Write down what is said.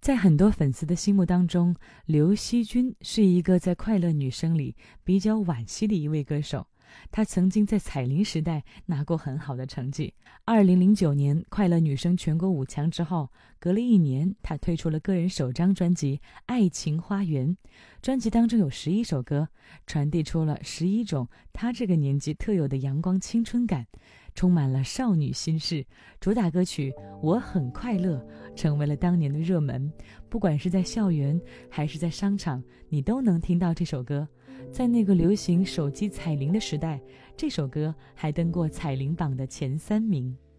在很多粉丝的心目当中，刘惜君是一个在快乐女声里比较惋惜的一位歌手。她曾经在彩铃时代拿过很好的成绩。2009年快乐女声全国5强之后，隔了1年，她推出了个人首张专辑《爱情花园》。专辑当中有11首歌，传递出了11种她这个年纪特有的阳光青春感，充满了少女心事。主打歌曲《我很快乐》成为了当年的热门，不管是在校园还是在商场，你都能听到这首歌。在那个流行手机彩铃的时代，这首歌还登过彩铃榜的前3名。